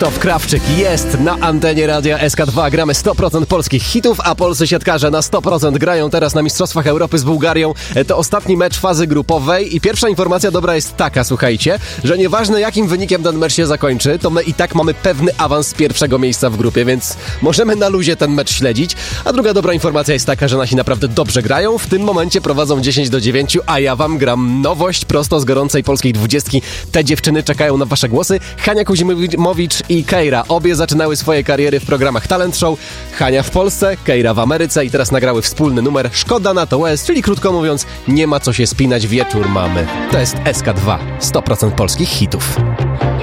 Krzysztof Krawczyk jest na antenie Radia SK2. Gramy 100% polskich hitów, a polscy siatkarze na 100% grają teraz na Mistrzostwach Europy z Bułgarią. To ostatni mecz fazy grupowej i pierwsza informacja dobra jest taka, słuchajcie, że nieważne jakim wynikiem ten mecz się zakończy, to my i tak mamy pewny awans z pierwszego miejsca w grupie, więc możemy na luzie ten mecz śledzić. A druga dobra informacja jest taka, że nasi naprawdę dobrze grają. W tym momencie prowadzą 10-9, a ja wam gram nowość prosto z gorącej polskiej 20. Te dziewczyny czekają na wasze głosy. Hania Kuzimowicz i Keira. Obie zaczynały swoje kariery w programach Talent Show. Hania w Polsce, Keira w Ameryce i teraz nagrały wspólny numer Szkoda na to łez, czyli krótko mówiąc, nie ma co się spinać, wieczór mamy. To jest SK2, 100% polskich hitów.